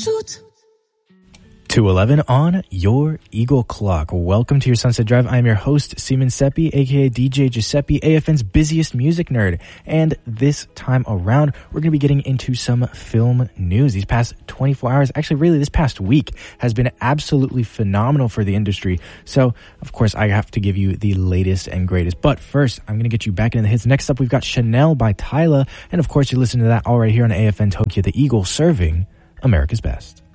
2:11 on your Eagle Clock. Welcome to your Sunset Drive. I'm your host, Seaman Seppi, aka DJ Giuseppe, AFN's busiest music nerd. And this time around, we're going to be getting into some film news. These past 24 hours, actually really this past week, has been absolutely phenomenal for the industry. So, of course, I have to give you the latest and greatest. But first, I'm going to get you back into the hits. Next up, we've got Chanel by Tyla. And of course, you're listening to that all right here on AFN Tokyo, the Eagle, serving America's best.